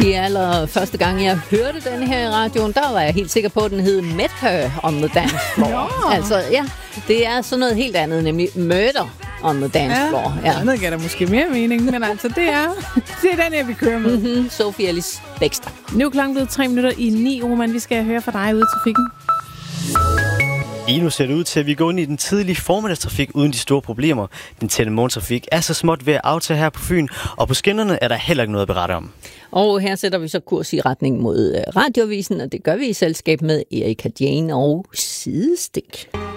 De allerførste gang, jeg hørte den her i radioen, der var jeg helt sikker på, at den hed Met Her on the Dance Floor. Altså, ja, det er sådan noget helt andet, nemlig Murder on the Dance Floor. Ja, andet gav der måske mere mening, men altså, det er den her, vi kører med. Sophie Ellis Bextor. Nu er klokken blevet 8:03, Roman. Vi skal høre fra dig ude i trafikken. Nu ser det ud til, at vi går ind i den tidlige formiddagstrafik uden de store problemer. Den tætte morgentrafik er så småt ved at aftage her på Fyn, og på skinnerne er der heller ikke noget at berette om. Og her sætter vi så kurs i retning mod Radioavisen, og det gør vi i selskab med Erika Jane og Sidestik.